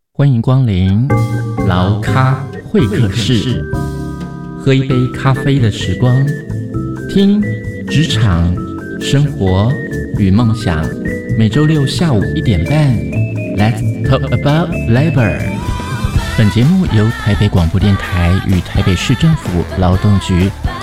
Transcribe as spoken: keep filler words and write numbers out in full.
欢迎光临劳咖会客室，喝一杯咖啡的时光，听职场、生活与梦想。每周六下午一点半 ，Let's talk about labor。本节目由台北广播电台与台北市政府劳动局